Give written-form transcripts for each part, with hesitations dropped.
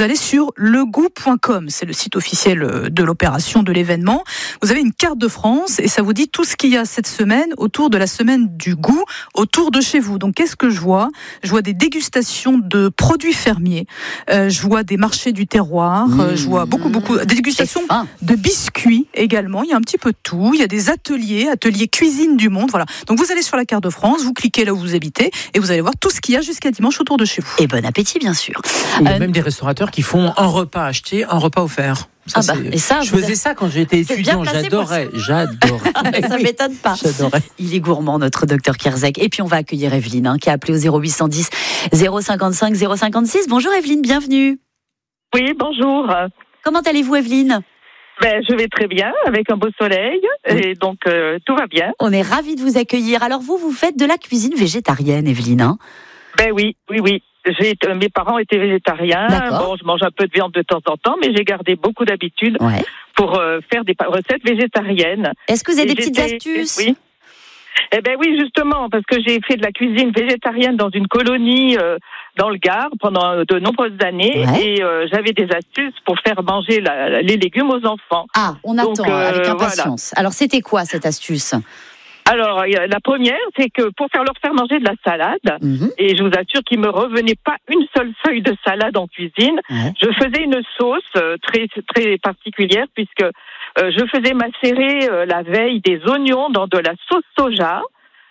vous allez sur legout.com, c'est le site officiel de l'opération, de l'événement. Vous avez une carte de France et ça vous dit tout ce qu'il y a cette semaine autour de la semaine du goût, autour de chez vous. Donc qu'est-ce que je vois ? Je vois des dégustations de produits fermiers, je vois des marchés du terroir, je vois beaucoup des dégustations de biscuits également. Il y a un petit peu de tout. Il y a des ateliers cuisine du monde. Voilà. Donc vous allez sur la carte de France, vous cliquez là où vous habitez et vous allez voir tout ce qu'il y a jusqu'à dimanche autour de chez vous. Et bon appétit, bien sûr. Il y a même des restaurateurs qui font un repas acheté, un repas offert. Et ça, je faisais ça quand j'étais étudiant, j'adorais. Ça m'étonne pas. J'adorais. Il est gourmand, notre docteur Kierzek. Et puis on va accueillir Evelyne, qui a appelé au 0810 055 056. Bonjour Evelyne, bienvenue. Oui, bonjour. Comment allez-vous Evelyne ? Je vais très bien, avec un beau soleil, et donc tout va bien. On est ravis de vous accueillir. Alors vous faites de la cuisine végétarienne, Evelyne, Oui. Mes parents étaient végétariens. D'accord. Bon, je mange un peu de viande de temps en temps, mais j'ai gardé beaucoup d'habitudes pour faire des recettes végétariennes. Est-ce que vous avez des petites astuces ? Oui. Oui, justement, parce que j'ai fait de la cuisine végétarienne dans une colonie dans le Gard pendant de nombreuses années et j'avais des astuces pour faire manger les légumes aux enfants. Ah, on attend avec impatience. Voilà. Alors, c'était quoi cette astuce ? Alors, la première, c'est que pour leur faire manger de la salade, et je vous assure qu'il me revenait pas une seule feuille de salade en cuisine, je faisais une sauce très très particulière puisque je faisais macérer la veille des oignons dans de la sauce soja.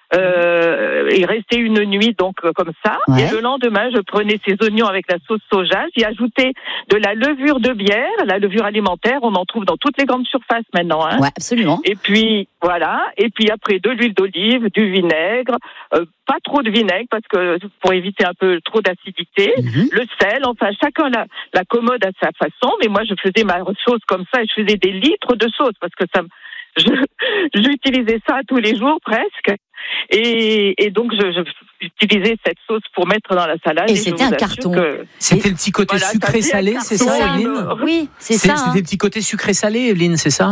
Il restait une nuit donc comme ça et le lendemain je prenais ces oignons avec la sauce soja, j'y ajoutais de la levure de bière, la levure alimentaire, on en trouve dans toutes les grandes surfaces maintenant Ouais, absolument. et puis voilà, et puis après de l'huile d'olive, du vinaigre, pas trop de vinaigre parce que pour éviter un peu trop d'acidité, le sel, enfin chacun la commode à sa façon, mais moi je faisais ma sauce comme ça et je faisais des litres de sauce parce que j'utilisais ça tous les jours presque. Et donc j'utilisais cette sauce pour mettre dans la salade. Et c'était un carton. C'était le petit côté sucré-salé, c'est ça, Evelyne ? Oui, c'est ça. C'était le petit côté sucré-salé, Evelyne, c'est ça ?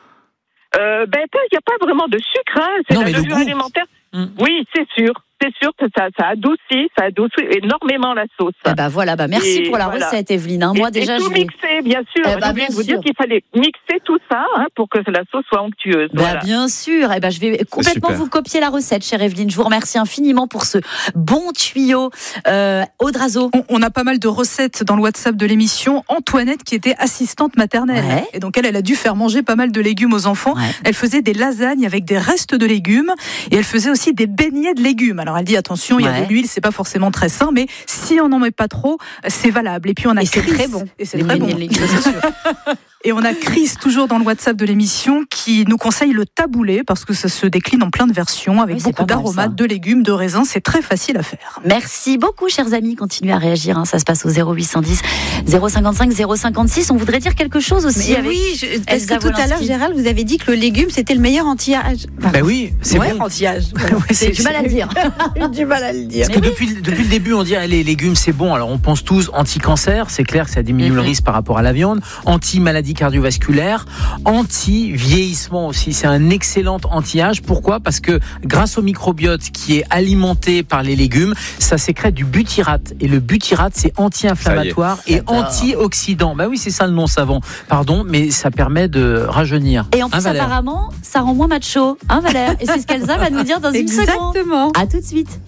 Il n'y a pas vraiment de sucre, c'est la levure alimentaire. Oui, c'est sûr que ça adoucit énormément la sauce. Merci pour la recette, Evelyne. Moi, déjà, tout mixer, bien sûr. J'ai oublié de vous dire qu'il fallait mixer tout ça pour que la sauce soit onctueuse. Bien sûr. Je vais complètement vous copier la recette, chère Evelyne. Je vous remercie infiniment pour ce bon tuyau. Aude Razo. On a pas mal de recettes dans le WhatsApp de l'émission. Antoinette, qui était assistante maternelle. Et donc, elle a dû faire manger pas mal de légumes aux enfants. Elle faisait des lasagnes avec des restes de légumes. Et elle faisait aussi des beignets de légumes. Alors elle dit attention, il y a de l'huile, c'est pas forcément très sain, mais si on n'en met pas trop, c'est valable. Et puis on a c'est très bon. Et c'est très bon. C'est sûr. Et on a Chris, toujours dans le WhatsApp de l'émission, qui nous conseille le taboulé, parce que ça se décline en plein de versions, avec beaucoup d'aromates, de légumes, de raisins. C'est très facile à faire. Merci beaucoup, chers amis. Continuez à réagir. Ça se passe au 0810 055 056. On voudrait dire quelque chose aussi. Parce que tout à l'heure, Gérald, vous avez dit que le légume, c'était le meilleur anti-âge. Oui, c'est bon. Anti-âge. C'est du mal à le dire. Du mal à le dire. Parce que depuis le début, on dit les légumes, c'est bon. Alors on pense tous anti-cancer, c'est clair que ça diminue le risque par rapport à la viande. Anti-maladie cardiovasculaire, anti-vieillissement aussi. C'est un excellent anti-âge. Pourquoi ? Parce que grâce au microbiote qui est alimenté par les légumes, ça sécrète du butyrate. Et le butyrate, c'est anti-inflammatoire et antioxydant. Oui, c'est ça le nom savant. Pardon, mais ça permet de rajeunir. Et en plus, apparemment, ça rend moins macho. Valère ? Et c'est ce qu'Elsa va nous dire dans une seconde. Exactement. À tout de suite.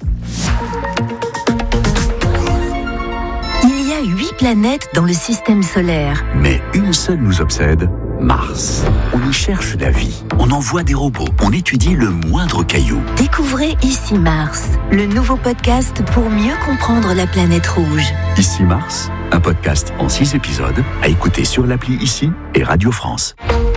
Il y a 8 planètes dans le système solaire. Mais une seule nous obsède, Mars. On y cherche la vie, on envoie des robots, on étudie le moindre caillou. Découvrez Ici Mars, le nouveau podcast pour mieux comprendre la planète rouge. Ici Mars, un podcast en 6 épisodes à écouter sur l'appli Ici et Radio France.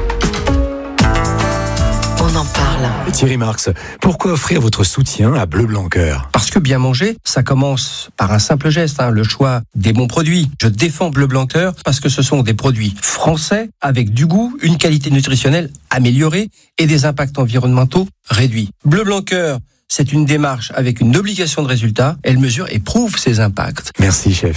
On en parle. Thierry Marx, pourquoi offrir votre soutien à Bleu Blanc Cœur ? Parce que bien manger, ça commence par un simple geste, le choix des bons produits. Je défends Bleu Blanc Cœur parce que ce sont des produits français avec du goût, une qualité nutritionnelle améliorée et des impacts environnementaux réduits. Bleu Blanc Cœur, c'est une démarche avec une obligation de résultat. Elle mesure et prouve ses impacts. Merci, chef.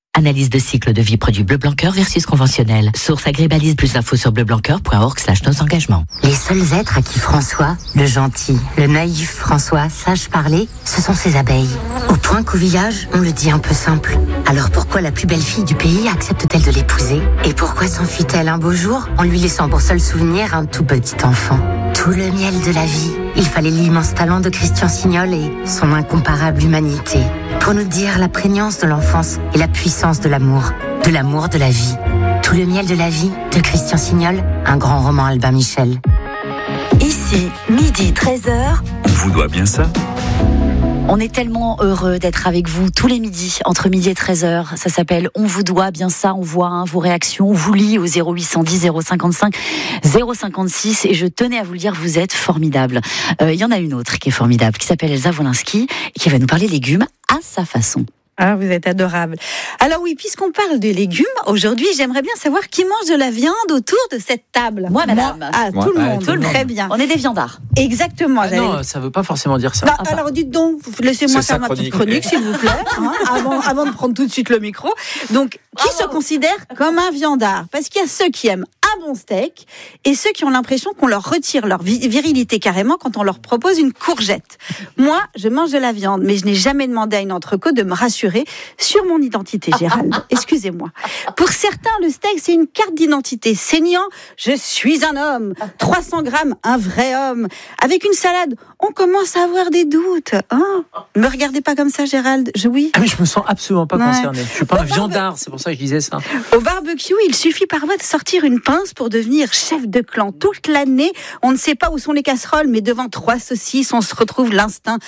Analyse de cycle de vie produit Bleu Blanqueur versus conventionnel. Source Agribalise, plus d'infos sur bleublanqueur.org/nos engagements. Les seuls êtres à qui François, le gentil, le naïf François, sache parler, ce sont ses abeilles. Au point qu'au village, on le dit un peu simple. Alors pourquoi la plus belle fille du pays accepte-t-elle de l'épouser? Et pourquoi s'enfuit-elle un beau jour en lui laissant pour seul souvenir un tout petit enfant? Tout le miel de la vie. Il fallait l'immense talent de Christian Signol et son incomparable humanité pour nous dire la prégnance de l'enfance et la puissance de l'amour de la vie. Tout le miel de la vie de Christian Signol, un grand roman Albin Michel. Ici, midi 13h. On vous doit bien ça. On est tellement heureux d'être avec vous tous les midis, entre midi et 13h. Ça s'appelle On vous doit bien ça. On voit vos réactions. On vous lit au 0810 055 056. Et je tenais à vous le dire, vous êtes formidables. Il y en a une autre qui est formidable, qui s'appelle Elsa Wolinski, et qui va nous parler légumes à sa façon. Ah, vous êtes adorable. Alors oui, puisqu'on parle de légumes, aujourd'hui, j'aimerais bien savoir qui mange de la viande autour de cette table. Moi, madame. Tout le monde. Très bien. On est des viandards. Exactement. Non, ça ne veut pas forcément dire ça. Non, alors dites donc, laissez-moi faire ma petite chronique, s'il vous plaît, avant de prendre tout de suite le micro. Donc, qui se considère comme un viandard? Parce qu'il y a ceux qui aiment un bon steak et ceux qui ont l'impression qu'on leur retire leur virilité carrément quand on leur propose une courgette. Moi, je mange de la viande, mais je n'ai jamais demandé à une entrecôte de me rassurer sur mon identité, Gérald. Excusez-moi. Pour certains, le steak, c'est une carte d'identité. Saignant, je suis un homme. 300 grammes, un vrai homme. Avec une salade, on commence à avoir des doutes. Me regardez pas comme ça, Gérald. Oui. Ah mais je me sens absolument pas concerné. Je suis pas un viandard, c'est pour ça que je disais ça. Au barbecue, il suffit parfois de sortir une pince pour devenir chef de clan. Toute l'année, on ne sait pas où sont les casseroles, mais devant 3 saucisses, on retrouve l'instinct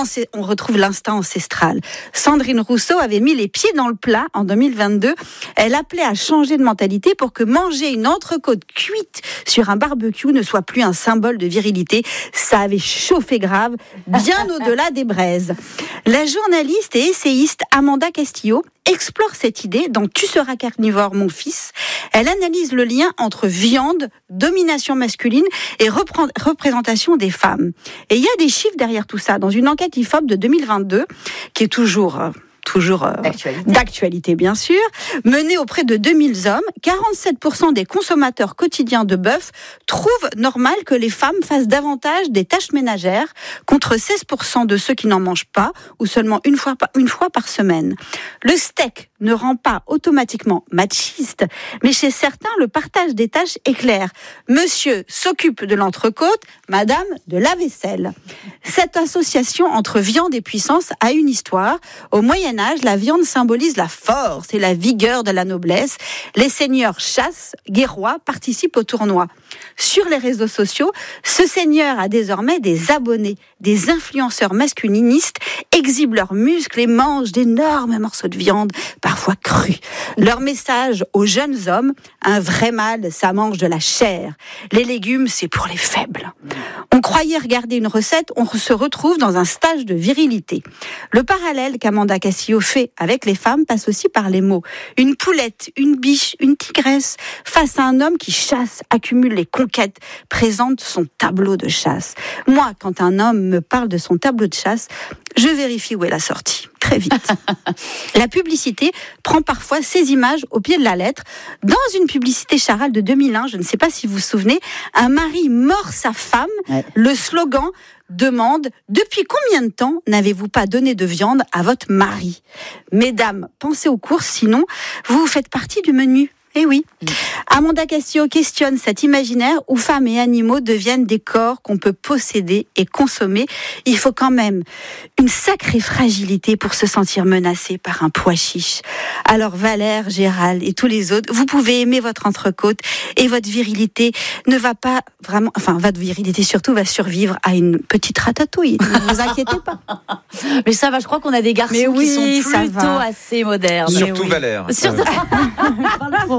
ancestral. Sandrine Rousseau avait mis les pieds dans le plat en 2022. Elle appelait à changer de mentalité pour que manger une entrecôte cuite sur un barbecue ne soit plus un symbole de virilité. Ça avait chauffé grave, bien au-delà des braises. La journaliste et essayiste Amanda Castillo explore cette idée dans Tu seras carnivore, mon fils. Elle analyse le lien entre viande, domination masculine et représentation des femmes. Et il y a des chiffres derrière tout ça. Dans une enquête IFOP de 2022, qui est toujours d'actualité bien sûr, menée auprès de 2000 hommes, 47% des consommateurs quotidiens de bœuf trouvent normal que les femmes fassent davantage des tâches ménagères, contre 16% de ceux qui n'en mangent pas, ou seulement une fois par semaine. Le steak ne rend pas automatiquement machiste, mais chez certains, le partage des tâches est clair. Monsieur s'occupe de l'entrecôte, madame de la vaisselle. Cette association entre viande et puissance a une histoire. Au Moyen-Âge, la viande symbolise la force et la vigueur de la noblesse. Les seigneurs chassent, guerrois participent au tournoi. Sur les réseaux sociaux, ce seigneur a désormais des abonnés. Des influenceurs masculinistes exhibent leurs muscles et mangent d'énormes morceaux de viande, parfois crus. Leur message aux jeunes hommes, un vrai mâle, ça mange de la chair. Les légumes, c'est pour les faibles. On croyait regarder une recette, on se retrouve dans un stage de virilité. Le parallèle qu'Amanda Castillo fait avec les femmes passe aussi par les mots. Une poulette, une biche, une tigresse, face à un homme qui chasse, accumule les conquêtes, présente son tableau de chasse. Moi, quand un homme me parle de son tableau de chasse, je vérifie où est la sortie. Très vite. La publicité prend parfois ces images au pied de la lettre. Dans une publicité Charal de 2001, je ne sais pas si vous vous souvenez, un mari mord sa femme. Ouais. Le slogan demande « Depuis combien de temps n'avez-vous pas donné de viande à votre mari ?» Mesdames, pensez aux courses, sinon vous faites partie du menu. Eh oui. Amanda Castillo questionne cet imaginaire où femmes et animaux deviennent des corps qu'on peut posséder et consommer. Il faut quand même une sacrée fragilité pour se sentir menacé par un pois chiche. Alors Valère, Gérald et tous les autres, vous pouvez aimer votre entrecôte et votre virilité ne va pas vraiment... Enfin, votre virilité surtout va survivre à une petite ratatouille. Ne vous inquiétez pas. Mais ça va, je crois qu'on a des garçons qui sont plutôt assez modernes. Surtout Valère. Surtout...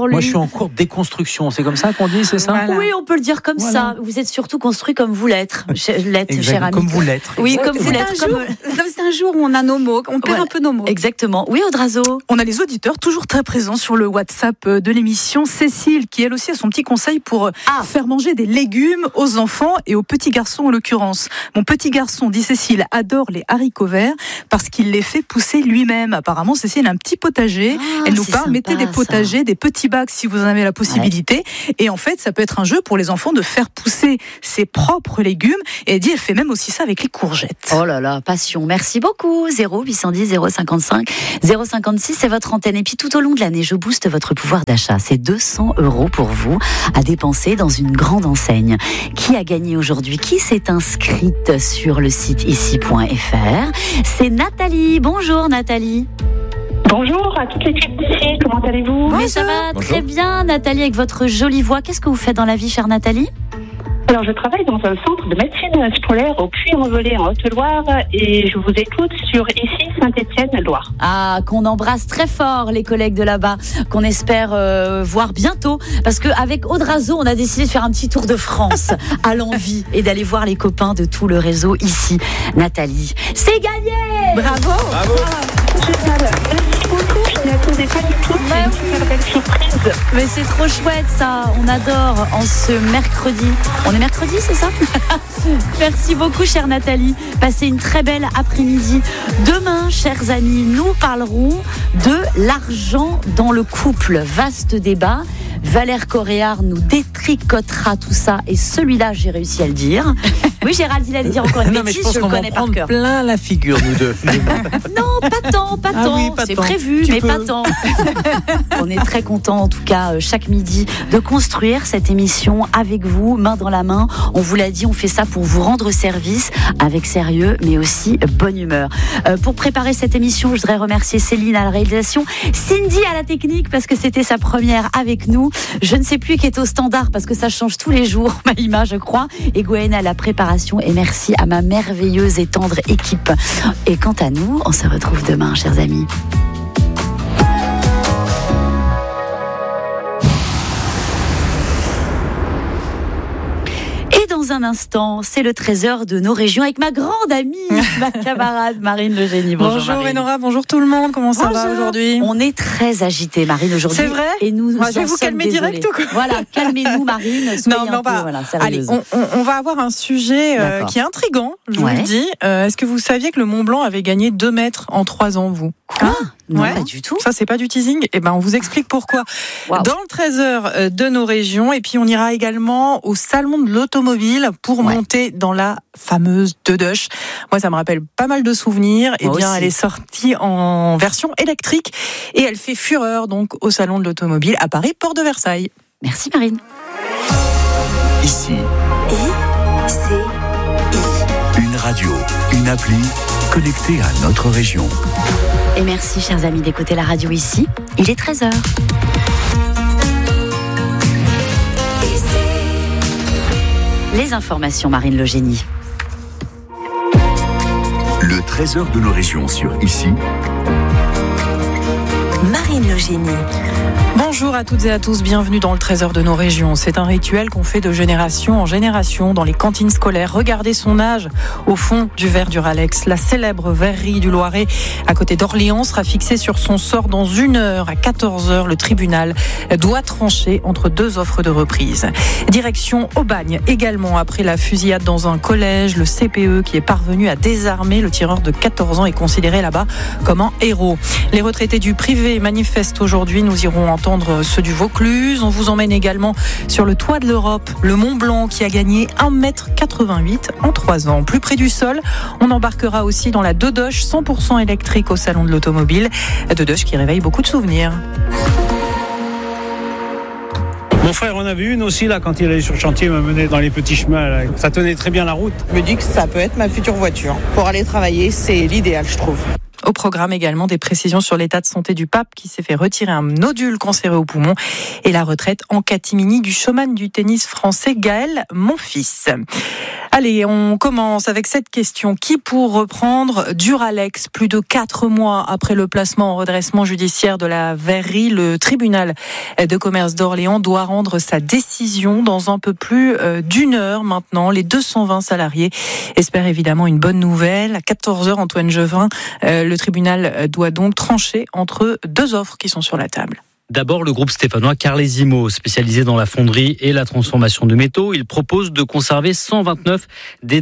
sur lui. Moi, je suis en cours de déconstruction. C'est comme ça qu'on dit, c'est ça? Voilà. Oui, on peut le dire comme ça. Vous êtes surtout construit comme vous l'êtes, cher ami. Comme vous l'êtes. Oui, comme vous l'êtes. C'est un jour où on a nos mots, on perd un peu nos mots. Exactement. Oui, Audrazo. On a les auditeurs toujours très présents sur le WhatsApp de l'émission. Cécile, qui elle aussi a son petit conseil pour faire manger des légumes aux enfants et aux petits garçons en l'occurrence. Mon petit garçon, dit Cécile, adore les haricots verts parce qu'il les fait pousser lui-même. Apparemment, Cécile a un petit potager. Elle nous parle, mettez des potagers, des petits bacs si vous en avez la possibilité. Ouais. Et en fait, ça peut être un jeu pour les enfants de faire pousser ses propres légumes. Et elle dit, elle fait même aussi ça avec les courgettes. Oh là là, passion. Merci beaucoup. 0810 055 056, c'est votre antenne. Et puis tout au long de l'année, je booste votre pouvoir d'achat. C'est 200 € pour vous à dépenser dans une grande enseigne. Qui a gagné aujourd'hui? Qui s'est inscrite sur le site ici.fr? C'est Nathalie. Bonjour Nathalie. Bonjour à toutes les filles d'ici, comment allez-vous? Mais ça va très bien Nathalie, avec votre jolie voix. Qu'est-ce que vous faites dans la vie, chère Nathalie? Alors, je travaille dans un centre de médecine scolaire au Puy-en-Velay en Haute-Loire et je vous écoute sur ici Saint-Étienne-Loire. Ah, qu'on embrasse très fort les collègues de là-bas, qu'on espère voir bientôt, parce qu'avec Audrazo, on a décidé de faire un petit tour de France à l'envie et d'aller voir les copains de tout le réseau ici. Nathalie, c'est gagné! Bravo! Bravo! Génial! Merci beaucoup, je n'y attendais pas du tout, c'est une super belle surprise. Mais c'est trop chouette ça, on adore en ce mercredi. On est mercredi, c'est ça? Merci beaucoup, chère Nathalie. Passez une très belle après-midi. Demain, chers amis, nous parlerons de l'argent dans le couple. Vaste débat. Valère Coréard nous détricotera tout ça. Et celui-là, j'ai réussi à le dire. Oui, Gérald, il allait dire encore une bêtise, je le connais par cœur. Plein la figure, nous deux. Non, pas tant. Oui, c'est prévu, mais pas tant. On est très contents, en tout cas, chaque midi, de construire cette émission avec vous, main dans la main. On vous l'a dit, on fait ça pour vous rendre service avec sérieux, mais aussi bonne humeur. Pour préparer cette émission, je voudrais remercier Céline à la réalisation, Cindy à la technique, parce que c'était sa première avec nous. Je ne sais plus qui est au standard, parce que ça change tous les jours, Maïma, je crois. Et Gwen à la préparation. Et merci à ma merveilleuse et tendre équipe. Et quant à nous, on se retrouve demain, chers amis. Dans un instant, c'est le trésor de nos régions avec ma grande amie, ma camarade Marine Le Génie. Bonjour Enora, bonjour tout le monde, comment ça va aujourd'hui? On est très agité, Marine, aujourd'hui. C'est vrai? Et nous je vais vous calmer direct ou quoi? Voilà, calmez-nous Marine, soyez Allez, on va avoir un sujet qui est intriguant, je vous le dis. Est-ce que vous saviez que le Mont Blanc avait gagné 2 mètres en 3 ans, vous? Quoi? Non, pas du tout. Ça, c'est pas du teasing. Eh ben, on vous explique pourquoi. Wow. Dans le trésor de nos régions. Et puis, on ira également au salon de l'automobile pour monter dans la fameuse Dedoche. Moi, ça me rappelle pas mal de souvenirs. Eh bien, elle est sortie en version électrique et elle fait fureur, donc, au salon de l'automobile à Paris, Porte de Versailles. Merci, Marine. Ici. Une radio, une appli connectée à notre région. Et merci, chers amis, d'écouter la radio ici. Il est 13h. Les informations, Marine Le Génie. Le trésor de nos régions sur ici. Marine Le Génie. Bonjour à toutes et à tous, bienvenue dans le trésor de nos régions. C'est un rituel qu'on fait de génération en génération dans les cantines scolaires. Regardez son âge au fond du verre du Ralex. La célèbre verrerie du Loiret à côté d'Orléans sera fixée sur son sort dans 1 heure. À 14h, le tribunal doit trancher entre 2 offres de reprise. Direction Aubagne également, après la fusillade dans un collège. Le CPE qui est parvenu à désarmer le tireur de 14 ans est considéré là-bas comme un héros. Les retraités du privé manifestent aujourd'hui. Nous irons entendre ceux du Vaucluse. On vous emmène également sur le toit de l'Europe, le Mont Blanc qui a gagné 1,88 m en 3 ans. Plus près du sol, on embarquera aussi dans la Dedoche 100% électrique au salon de l'automobile. La Dedoche qui réveille beaucoup de souvenirs. Mon frère en avait une aussi là quand il allait sur le chantier, il m'a mené dans les petits chemins là. Ça tenait très bien la route. Je me dis que ça peut être ma future voiture. Pour aller travailler, c'est l'idéal, je trouve. Au programme également des précisions sur l'état de santé du pape qui s'est fait retirer un nodule cancéreux au poumon et la retraite en catimini du showman du tennis français Gaël Monfils. Allez, on commence avec cette question. Qui pour reprendre Duralex? Plus de 4 mois après le placement en redressement judiciaire de la verrerie, le tribunal de commerce d'Orléans doit rendre sa décision dans un peu plus d'une heure maintenant. Les 220 salariés espèrent évidemment une bonne nouvelle. À 14h, Antoine Jevin, le tribunal doit donc trancher entre 2 offres qui sont sur la table. D'abord, le groupe stéphanois Carlesimo, spécialisé dans la fonderie et la transformation de métaux. Il propose de conserver 129 des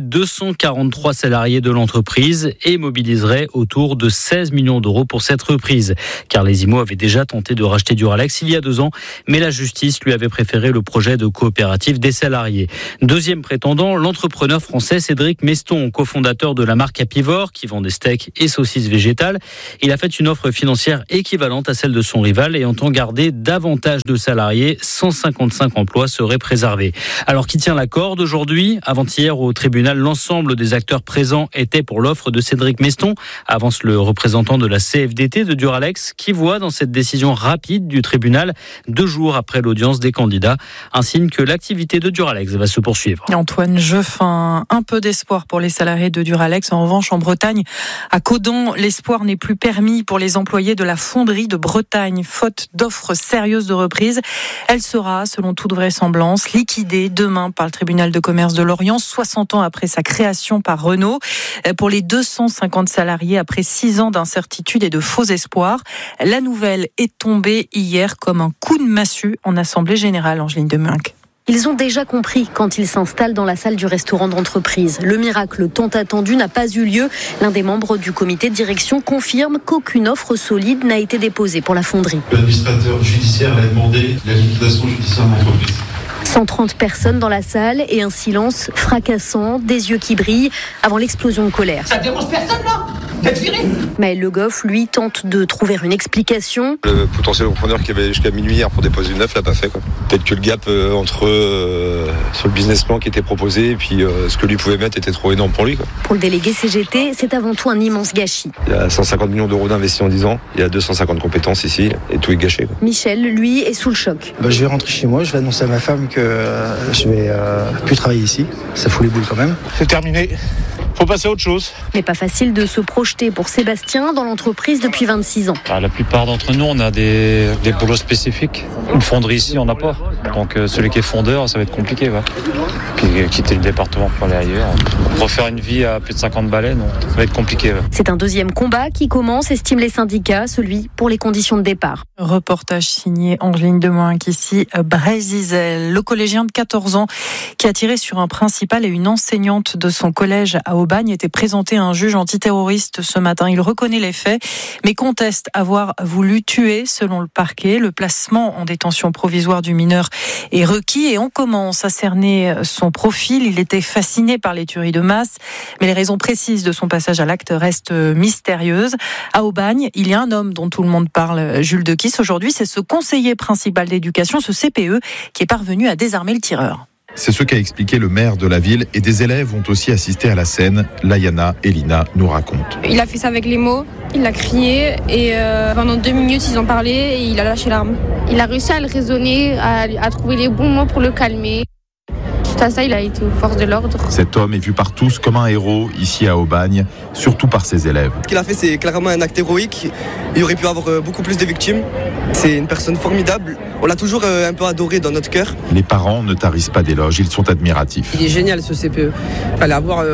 243 salariés de l'entreprise et mobiliserait autour de 16 millions d'euros pour cette reprise. Carlesimo avait déjà tenté de racheter Duralex il y a 2 ans, mais la justice lui avait préféré le projet de coopérative des salariés. Deuxième prétendant, l'entrepreneur français Cédric Meston, cofondateur de la marque Apivore, qui vend des steaks et saucisses végétales. Il a fait une offre financière équivalente à celle de son rival et entend garder davantage de salariés. 155 emplois seraient préservés. Alors, qui tient la corde aujourd'hui? Avant-hier, au tribunal, l'ensemble des acteurs présents étaient pour l'offre de Cédric Meston, avance le représentant de la CFDT de Duralex, qui voit dans cette décision rapide du tribunal, 2 jours après l'audience des candidats, un signe que l'activité de Duralex va se poursuivre. Antoine Jevin, un peu d'espoir pour les salariés de Duralex. En revanche, en Bretagne, à Caudan, l'espoir n'est plus permis pour les employés de la fonderie de Bretagne, faute d'offres sérieuses de reprise. Elle sera, selon toute vraisemblance, liquidée demain par le tribunal de commerce de Lorient, 60 ans après sa création par Renault. Pour les 250 salariés, après 6 ans d'incertitude et de faux espoirs, la nouvelle est tombée hier comme un coup de massue en assemblée générale. Angeline Demuynck. Ils ont déjà compris quand ils s'installent dans la salle du restaurant d'entreprise. Le miracle tant attendu n'a pas eu lieu. L'un des membres du comité de direction confirme qu'aucune offre solide n'a été déposée pour la fonderie. L'administrateur judiciaire a demandé la liquidation judiciaire de l'entreprise. 130 personnes dans la salle et un silence fracassant, des yeux qui brillent avant l'explosion de colère. Ça dérange personne là d'être viré? Maël Le Goff, lui, tente de trouver une explication. Le potentiel repreneur qui avait jusqu'à minuit hier pour déposer une offre l'a pas fait. Peut-être que le gap entre sur le business plan qui était proposé et puis ce que lui pouvait mettre était trop énorme pour lui. Pour le délégué CGT, c'est avant tout un immense gâchis. Il y a 150 millions d'euros d'investis en 10 ans, il y a 250 compétences ici et tout est gâché. Michel, lui, est sous le choc. Je vais rentrer chez moi, je vais annoncer à ma femme que je vais plus travailler ici. Ça fout les boules quand même. C'est terminé. Faut passer à autre chose. Mais pas facile de se projeter pour Sébastien dans l'entreprise depuis 26 ans. La plupart d'entre nous, on a des boulots spécifiques. Une fonderie ici, on n'a pas. Donc celui qui est fondeur, ça va être compliqué. Ouais. Puis quitter le département pour aller ailleurs. Refaire une vie à plus de 50 balais, non, ça va être compliqué. Ouais. C'est un deuxième combat qui commence, estiment les syndicats, celui pour les conditions de départ. Reportage signé Angeline Demuynck ici, Brézizel. Le collégien de 14 ans qui a tiré sur un principal et une enseignante de son collège à Aubagne était présenté à un juge antiterroriste ce matin. Il reconnaît les faits, mais conteste avoir voulu tuer, selon le parquet. Le placement en détention provisoire du mineur est requis et on commence à cerner son profil. Il était fasciné par les tueries de masse, mais les raisons précises de son passage à l'acte restent mystérieuses. À Aubagne, il y a un homme dont tout le monde parle, Jules Dequisse. Aujourd'hui, c'est ce conseiller principal d'éducation, ce CPE, qui est parvenu à désarmer le tireur. C'est ce qu'a expliqué le maire de la ville et des élèves ont aussi assisté à la scène. Layana et Lina nous racontent. Il a fait ça avec les mots, il a crié et pendant 2 minutes ils ont parlé et il a lâché l'arme. Il a réussi à le raisonner, à trouver les bons mots pour le calmer. Suite à ça, il a été aux forces de l'ordre. Cet homme est vu par tous comme un héros ici à Aubagne, surtout par ses élèves. Ce qu'il a fait, c'est clairement un acte héroïque. Il aurait pu avoir beaucoup plus de victimes. C'est une personne formidable. On l'a toujours un peu adoré dans notre cœur. Les parents ne tarissent pas d'éloges, ils sont admiratifs. Il est génial ce CPE. Il fallait avoir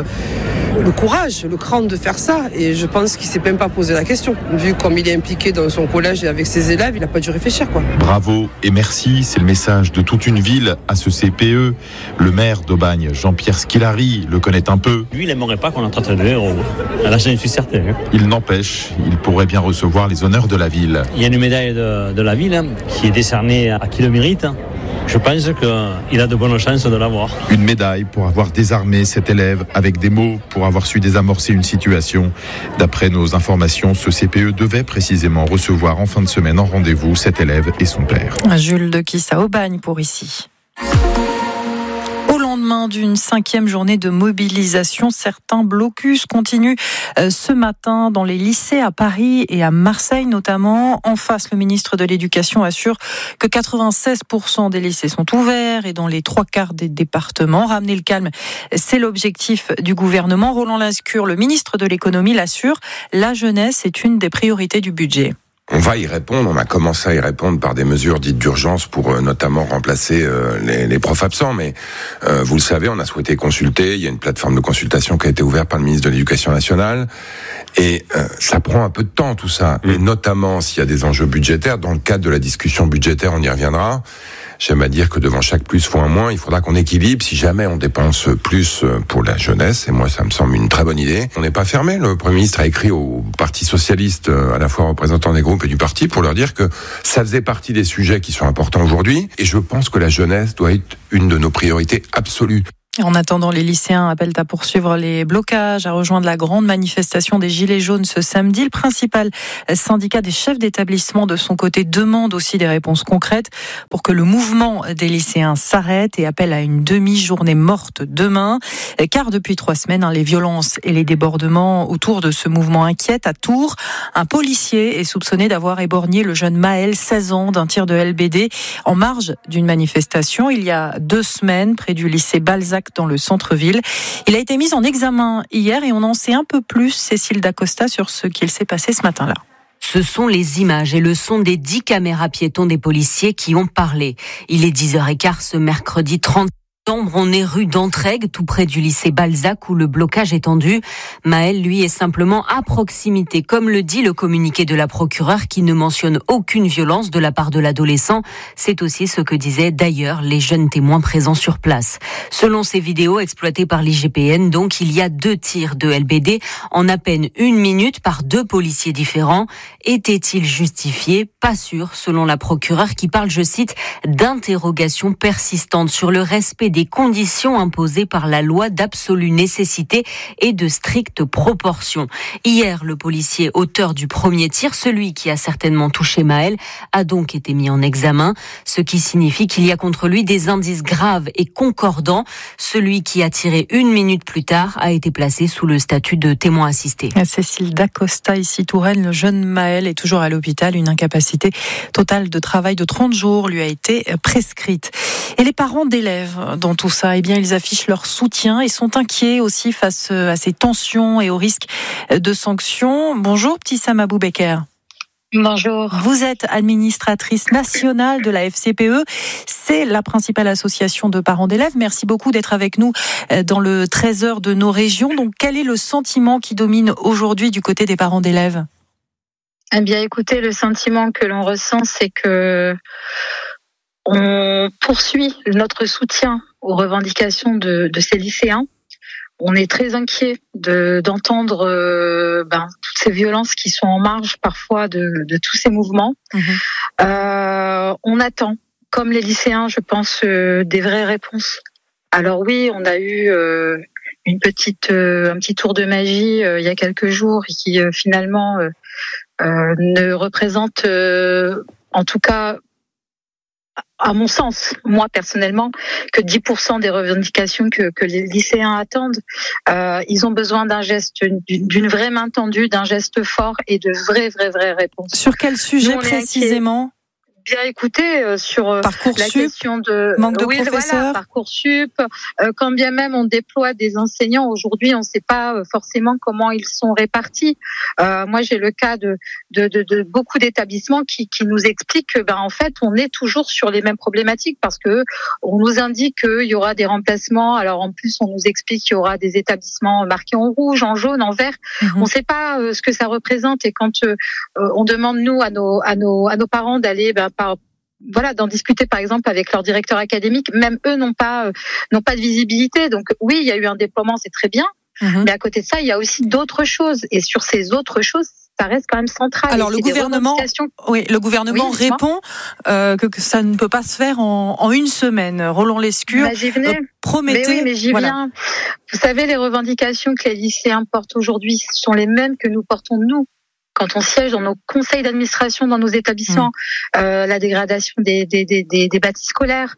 le courage, le cran de faire ça. Et je pense qu'il ne s'est même pas posé la question. Vu comme il est impliqué dans son collège et avec ses élèves, il n'a pas dû réfléchir. Bravo et merci, c'est le message de toute une ville à ce CPE. Le maire d'Aubagne, Jean-Pierre Squilari, le connaît un peu. Lui, il n'aimerait pas qu'on l'entende de héros. Là, j'en suis certain. Il n'empêche, il pourrait bien recevoir les honneurs de la ville. Il y a une médaille de la ville qui est décernée à qui le mérite. Je pense qu'il a de bonnes chances de l'avoir. Une médaille pour avoir désarmé cet élève avec des mots, pour avoir su désamorcer une situation. D'après nos informations, ce CPE devait précisément recevoir en fin de semaine en rendez-vous cet élève et son père. Jules Dequisse à Aubagne pour ici. lendemain d'une 5e journée de mobilisation, certains blocus continuent ce matin dans les lycées à Paris et à Marseille notamment. En face, le ministre de l'Éducation assure que 96% des lycées sont ouverts et dans les 3/4 des départements. Ramener le calme, c'est l'objectif du gouvernement. Roland Lescure, le ministre de l'Économie, l'assure, la jeunesse est une des priorités du budget. On va y répondre, on a commencé à y répondre par des mesures dites d'urgence pour notamment remplacer les profs absents, mais vous le savez, on a souhaité consulter, il y a une plateforme de consultation qui a été ouverte par le ministre de l'Éducation nationale, et ça prend un peu de temps tout ça, et notamment s'il y a des enjeux budgétaires, dans le cadre de la discussion budgétaire, on y reviendra. J'aime à dire que devant chaque plus faut un moins, il faudra qu'on équilibre. Si jamais on dépense plus pour la jeunesse, et moi ça me semble une très bonne idée, on n'est pas fermé. Le Premier ministre a écrit au Parti socialiste, à la fois représentant des groupes et du parti, pour leur dire que ça faisait partie des sujets qui sont importants aujourd'hui. Et je pense que la jeunesse doit être une de nos priorités absolues. En attendant, les lycéens appellent à poursuivre les blocages, à rejoindre la grande manifestation des Gilets jaunes ce samedi. Le principal syndicat des chefs d'établissement, de son côté, demande aussi des réponses concrètes pour que le mouvement des lycéens s'arrête et appelle à une demi-journée morte demain. Car depuis 3 semaines, les violences et les débordements autour de ce mouvement inquiètent. À Tours, un policier est soupçonné d'avoir éborgné le jeune Maël, 16 ans, d'un tir de LBD en marge d'une manifestation il y a 2 semaines près du lycée Balzac dans le centre-ville. Il a été mis en examen hier et on en sait un peu plus, Cécile Dacosta, sur ce qu'il s'est passé ce matin-là. Ce sont les images et le son des 10 caméras piétons des policiers qui ont parlé. Il est 10h15 ce mercredi 30 septembre. On est rue d'Entraigues, tout près du lycée Balzac où le blocage est tendu. Maël, lui, est simplement à proximité, comme le dit le communiqué de la procureure qui ne mentionne aucune violence de la part de l'adolescent. C'est aussi ce que disaient d'ailleurs les jeunes témoins présents sur place. Selon ces vidéos exploitées par l'IGPN, donc, il y a 2 tirs de LBD en à peine 1 minute par 2 policiers différents. Était-il justifié ? Pas sûr, selon la procureure qui parle, je cite, d'interrogations persistantes sur le respect des conditions imposées par la loi d'absolue nécessité et de stricte proportion. Hier, le policier auteur du premier tir, celui qui a certainement touché Maël, a donc été mis en examen, ce qui signifie qu'il y a contre lui des indices graves et concordants. Celui qui a tiré 1 minute plus tard a été placé sous le statut de témoin assisté. Cécile Dacosta, ici Touraine, le jeune Maël est toujours à l'hôpital. Une incapacité totale de travail de 30 jours lui a été prescrite. Et les parents d'élèves dans tout ça, eh bien, ils affichent leur soutien et sont inquiets aussi face à ces tensions et au risque de sanctions. Bonjour, petit Sam Aboubeker. Bonjour. Vous êtes administratrice nationale de la FCPE. C'est la principale association de parents d'élèves. Merci beaucoup d'être avec nous dans le 13h de nos régions. Donc, quel est le sentiment qui domine aujourd'hui du côté des parents d'élèves ? Eh bien, écoutez, le sentiment que l'on ressent, c'est que on poursuit notre soutien aux revendications de ces lycéens. On est très inquiet d'entendre toutes ces violences qui sont en marge parfois de tous ces mouvements. On attend, comme les lycéens, je pense, des vraies réponses. Alors oui, on a eu un petit tour de magie il y a quelques jours qui finalement ne représente en tout cas, à mon sens, moi personnellement, que 10% des revendications que les lycéens attendent. Ils ont besoin d'un geste, d'une vraie main tendue, d'un geste fort et de vraies réponses. Sur quel sujet précisément ? Bien écoutez, sur la question de manque de professeurs, Parcoursup, quand bien même on déploie des enseignants, aujourd'hui on ne sait pas forcément comment ils sont répartis. Moi j'ai le cas de beaucoup d'établissements qui nous expliquent que en fait on est toujours sur les mêmes problématiques parce que on nous indique qu'il y aura des remplacements. Alors en plus on nous explique qu'il y aura des établissements marqués en rouge, en jaune, en vert. On ne sait pas ce que ça représente et quand on demande nous à nos parents d'aller d'en discuter par exemple avec leur directeur académique, même eux n'ont pas de visibilité. Donc oui, il y a eu un déploiement, c'est très bien, mais à côté de ça, il y a aussi d'autres choses. Et sur ces autres choses, ça reste quand même central. Alors le gouvernement répond que ça ne peut pas se faire en 1 semaine. Roland Lescure promettait. Mais j'y viens. Vous savez, les revendications que les lycéens portent aujourd'hui sont les mêmes que nous portons nous quand on siège dans nos conseils d'administration, dans nos établissements, la dégradation des bâtis scolaires,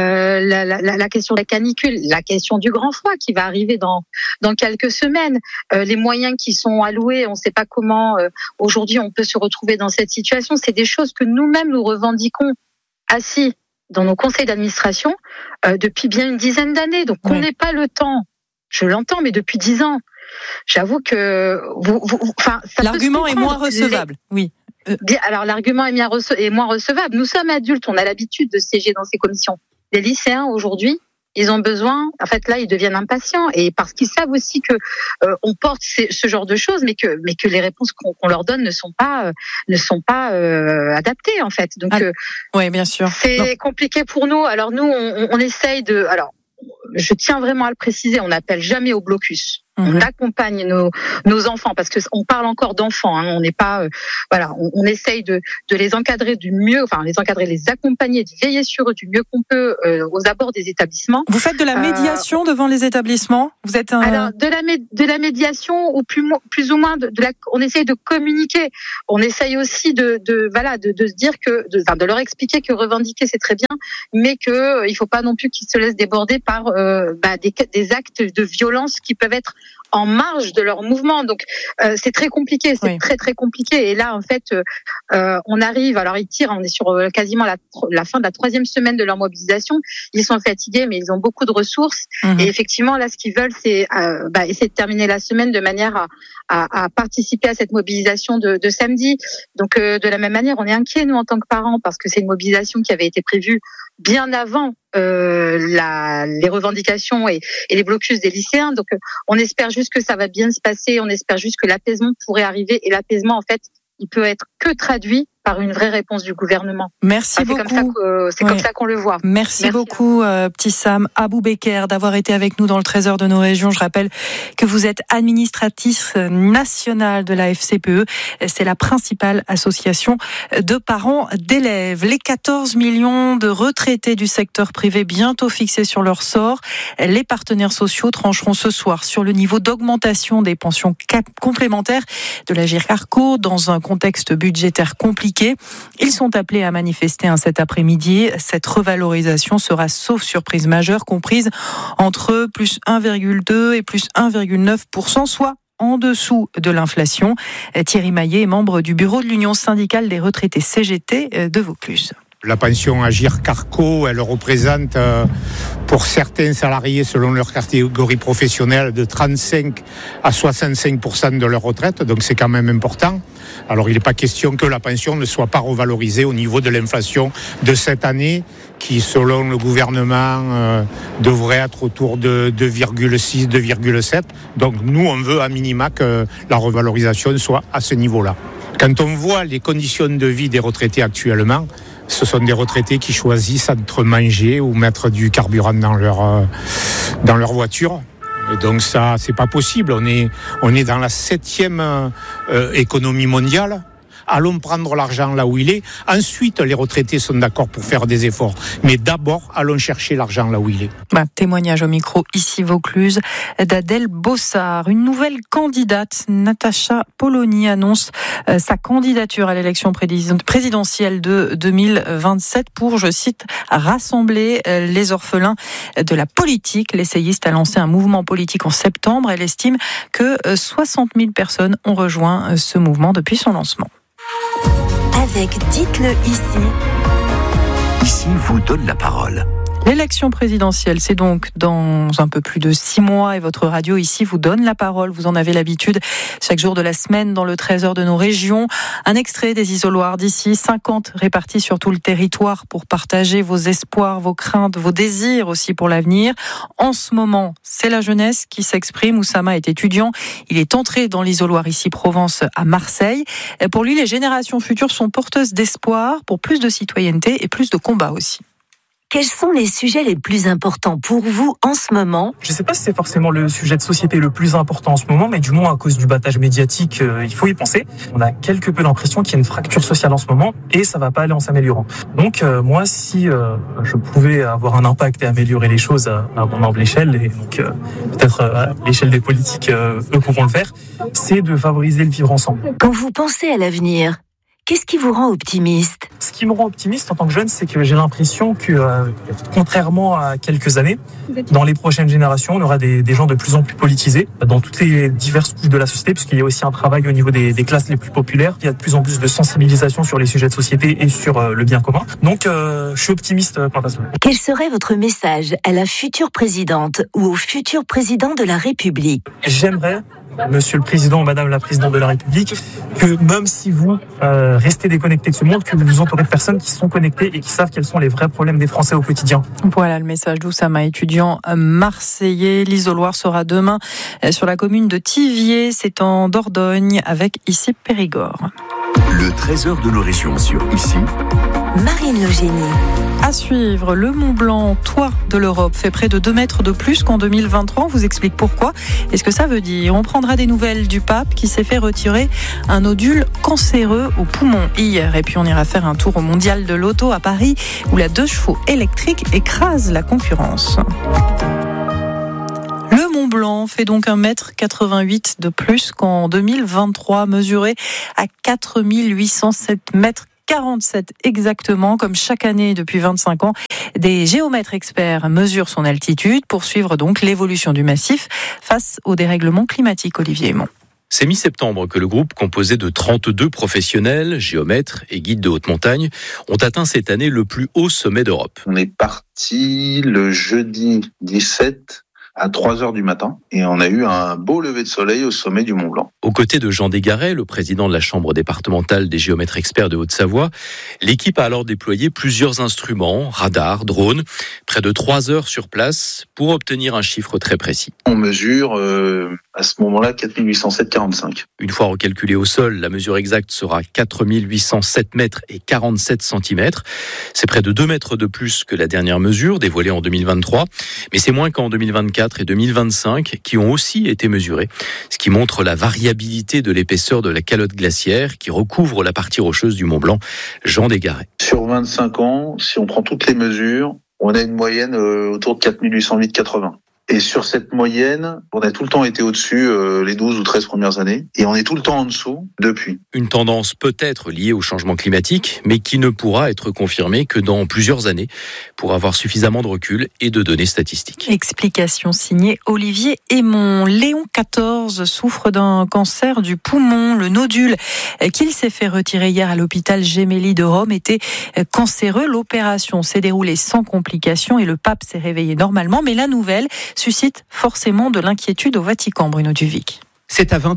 la question de la canicule, la question du grand froid qui va arriver dans quelques semaines, les moyens qui sont alloués, on ne sait pas comment aujourd'hui on peut se retrouver dans cette situation. C'est des choses que nous-mêmes nous revendiquons assis dans nos conseils d'administration depuis bien une dizaine d'années. Donc on n'ait pas le temps, je l'entends, mais depuis 10 ans. J'avoue que l'argument est moins recevable. Oui. Bien, alors l'argument est moins recevable. Nous sommes adultes, on a l'habitude de siéger dans ces commissions. Les lycéens aujourd'hui, ils ont besoin. En fait, là, ils deviennent impatients et parce qu'ils savent aussi que on porte ce genre de choses, mais que les réponses qu'on leur donne ne sont pas adaptées en fait. Donc, oui, bien sûr. C'est compliqué pour nous. Alors nous, on essaye de. Alors, je tiens vraiment à le préciser, on n'appelle jamais au blocus. On accompagne nos enfants parce que on parle encore d'enfants. On n'est pas, on essaye de les encadrer du mieux, les accompagner, de veiller sur eux du mieux qu'on peut aux abords des établissements. Vous faites de la médiation devant les établissements. Vous êtes alors de la médiation ou plus ou moins on essaye de communiquer. On essaye aussi de se dire de leur expliquer que revendiquer c'est très bien, mais que il faut pas non plus qu'ils se laissent déborder par des actes de violence qui peuvent être en marge de leur mouvement. Donc c'est très compliqué, très très compliqué. Et là en fait on arrive, alors ils tirent, on est sur quasiment la fin de la 3e semaine de leur mobilisation. Ils sont fatigués mais ils ont beaucoup de ressources et effectivement là ce qu'ils veulent c'est essayer de terminer la semaine de manière à participer à cette mobilisation de samedi. Donc de la même manière on est inquiets nous en tant que parents parce que c'est une mobilisation qui avait été prévue bien avant les revendications et les blocus des lycéens. Donc on espère juste que ça va bien se passer, on espère juste que l'apaisement pourrait arriver et l'apaisement en fait il peut être que traduit par une vraie réponse du gouvernement. Merci beaucoup. C'est comme ça qu'on le voit. Merci beaucoup, petit Sam Aboubeker, d'avoir été avec nous dans le Trésor de nos régions. Je rappelle que vous êtes administratrice nationale de la FCPE. C'est la principale association de parents d'élèves. Les 14 millions de retraités du secteur privé bientôt fixés sur leur sort. Les partenaires sociaux trancheront ce soir sur le niveau d'augmentation des pensions complémentaires de l'Agirc Arrco dans un contexte budgétaire compliqué. Ils sont appelés à manifester cet après-midi. Cette revalorisation sera, sauf surprise majeure, comprise entre plus 1,2 et plus 1,9%, soit en dessous de l'inflation. Thierry Maillet est membre du bureau de l'Union syndicale des retraités CGT de Vaucluse. La pension Agirc Arrco, elle représente pour certains salariés, selon leur catégorie professionnelle, de 35 à 65% de leur retraite, donc c'est quand même important. Alors il n'est pas question que la pension ne soit pas revalorisée au niveau de l'inflation de cette année, qui selon le gouvernement devrait être autour de 2,6, 2,7. Donc nous on veut à minima que la revalorisation soit à ce niveau-là. Quand on voit les conditions de vie des retraités actuellement, ce sont des retraités qui choisissent entre manger ou mettre du carburant dans leur voiture. Et donc ça, c'est pas possible. On est dans la 7e économie mondiale. Allons prendre l'argent là où il est. Ensuite, les retraités sont d'accord pour faire des efforts. Mais d'abord, allons chercher l'argent là où il est. Témoignage au micro, ici Vaucluse, d'Adèle Bossard. Une nouvelle candidate, Natacha Polony, annonce sa candidature à l'élection présidentielle de 2027 pour, je cite, rassembler les orphelins de la politique. L'essayiste a lancé un mouvement politique en septembre. Elle estime que 60 000 personnes ont rejoint ce mouvement depuis son lancement. Avec Dites-le ici. Ici vous donne la parole. L'élection présidentielle, c'est donc dans un peu plus de 6 mois et votre radio ici vous donne la parole. Vous en avez l'habitude chaque jour de la semaine dans le Trésor de nos régions. Un extrait des isoloirs d'ici, 50 répartis sur tout le territoire pour partager vos espoirs, vos craintes, vos désirs aussi pour l'avenir. En ce moment, c'est la jeunesse qui s'exprime. Oussama est étudiant. Il est entré dans l'isoloir ici Provence à Marseille. Pour lui, les générations futures sont porteuses d'espoir pour plus de citoyenneté et plus de combat aussi. Quels sont les sujets les plus importants pour vous en ce moment ? Je ne sais pas si c'est forcément le sujet de société le plus important en ce moment, mais du moins à cause du battage médiatique, il faut y penser. On a quelque peu l'impression qu'il y a une fracture sociale en ce moment et ça va pas aller en s'améliorant. Donc moi, si je pouvais avoir un impact et améliorer les choses à mon humble échelle, et donc peut-être à l'échelle des politiques, eux pourront le faire, c'est de favoriser le vivre ensemble. Quand vous pensez à l'avenir, qu'est-ce qui vous rend optimiste ? Ce qui me rend optimiste en tant que jeune, c'est que j'ai l'impression que, contrairement à quelques années, dans les prochaines générations, on aura des gens de plus en plus politisés dans toutes les diverses couches de la société, puisqu'il y a aussi un travail au niveau des classes les plus populaires. Il y a de plus en plus de sensibilisation sur les sujets de société et sur le bien commun. Donc, je suis optimiste quant à cela. Quel serait votre message à la future présidente ou au futur président de la République ? J'aimerais, Monsieur le Président, Madame la Présidente de la République, que même si vous restez déconnectés de ce monde, que vous vous entourez de personnes qui sont connectées et qui savent quels sont les vrais problèmes des Français au quotidien. Voilà le message d'Oussama, étudiant marseillais. L'isoloir sera demain sur la commune de Thiviers, c'est en Dordogne, avec ici Périgord. Le trésor de nos régions sur ici. Marine Logénie. À suivre, le Mont Blanc, toit de l'Europe, fait près de 2 mètres de plus qu'en 2023. On vous explique pourquoi et ce que ça veut dire. On prendra des nouvelles du pape qui s'est fait retirer un nodule cancéreux au poumon hier. Et puis on ira faire un tour au mondial de l'auto à Paris où la 2 chevaux électrique écrase la concurrence. Le Mont Blanc fait donc 1,88 m de plus qu'en 2023, mesuré à 4807 mètres. 47 exactement, comme chaque année depuis 25 ans. Des géomètres experts mesurent son altitude pour suivre donc l'évolution du massif face au dérèglement climatique. Olivier Aymon. C'est mi-septembre que le groupe, composé de 32 professionnels, géomètres et guides de haute montagne, ont atteint cette année le plus haut sommet d'Europe. On est parti le jeudi 17 à 3h du matin et on a eu un beau lever de soleil au sommet du Mont Blanc. Aux côtés de Jean Desgaret, le président de la Chambre départementale des géomètres experts de Haute-Savoie, l'équipe a alors déployé plusieurs instruments, radars, drones, près de 3 heures sur place pour obtenir un chiffre très précis. On mesure à ce moment-là 4807,45. Une fois recalculé au sol, la mesure exacte sera 4807 mètres et 47 cm. C'est près de 2 mètres de plus que la dernière mesure, dévoilée en 2023, mais c'est moins qu'en 2024 et 2025 qui ont aussi été mesurés, ce qui montre la variabilité de l'épaisseur de la calotte glaciaire qui recouvre la partie rocheuse du Mont Blanc. Jean Desgaret. Sur 25 ans, si on prend toutes les mesures, on a une moyenne autour de 4808,80. Et sur cette moyenne, on a tout le temps été au-dessus les 12 ou 13 premières années, et on est tout le temps en dessous depuis. Une tendance peut-être liée au changement climatique, mais qui ne pourra être confirmée que dans plusieurs années, pour avoir suffisamment de recul et de données statistiques. Explication signée Olivier Aymon. Léon XIV souffre d'un cancer du poumon. Le nodule qu'il s'est fait retirer hier à l'hôpital Gemelli de Rome était cancéreux. L'opération s'est déroulée sans complications et le pape s'est réveillé normalement, mais la nouvelle suscite forcément de l'inquiétude au Vatican, Bruno Duvic. C'est à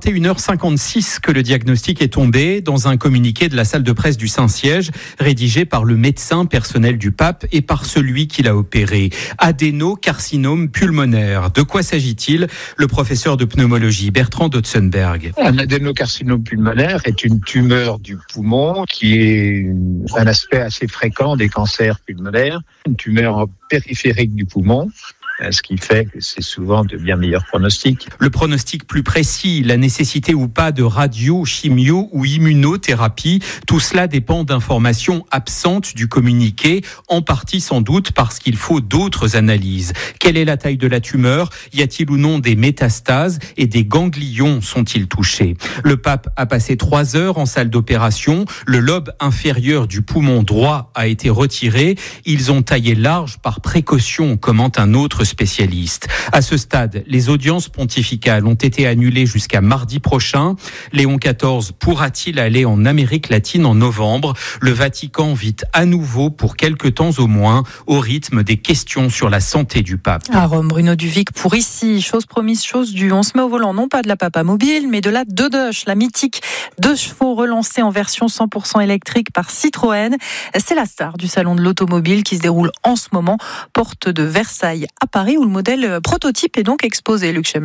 21h56 que le diagnostic est tombé dans un communiqué de la salle de presse du Saint-Siège, rédigé par le médecin personnel du pape et par celui qui l'a opéré. Adénocarcinome pulmonaire. De quoi s'agit-il ? Le professeur de pneumologie Bertrand Dotzenberg. Un adénocarcinome pulmonaire est une tumeur du poumon qui est un aspect assez fréquent des cancers pulmonaires, une tumeur périphérique du poumon. Ce qui fait que c'est souvent de bien meilleurs pronostics. Le pronostic plus précis, la nécessité ou pas de radio, chimio ou immunothérapie, tout cela dépend d'informations absentes du communiqué, en partie sans doute parce qu'il faut d'autres analyses. Quelle est la taille de la tumeur ? Y a-t-il ou non des métastases et des ganglions sont-ils touchés ? Le pape a passé 3 heures en salle d'opération. Le lobe inférieur du poumon droit a été retiré. Ils ont taillé large par précaution, commente un autre spécialiste. À ce stade, les audiences pontificales ont été annulées jusqu'à mardi prochain. Léon XIV pourra-t-il aller en Amérique latine en novembre ? Le Vatican vit à nouveau, pour quelque temps au moins, au rythme des questions sur la santé du pape. À Rome, Bruno Duvic pour ici. Chose promise, chose due. On se met au volant, non pas de la Papa Mobile, mais de la Dodoche, la mythique 2 chevaux relancée en version 100% électrique par Citroën. C'est la star du salon de l'automobile qui se déroule en ce moment, porte de Versailles à Paris, où le modèle prototype est donc exposé, Luc Chemla.